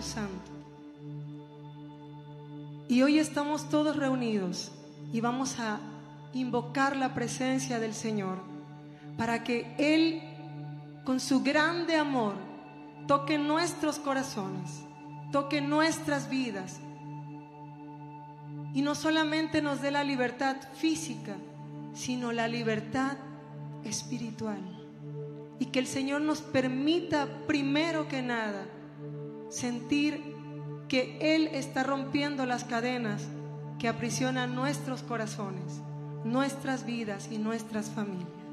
Santo. Y hoy estamos todos reunidos y vamos a invocar la presencia del Señor para que Él, con su grande amor, toque nuestros corazones, toque nuestras vidas y no solamente nos dé la libertad física, sino la libertad espiritual. Y que el Señor nos permita, primero que nada, sentir que Él está rompiendo las cadenas que aprisionan nuestros corazones, nuestras vidas y nuestras familias.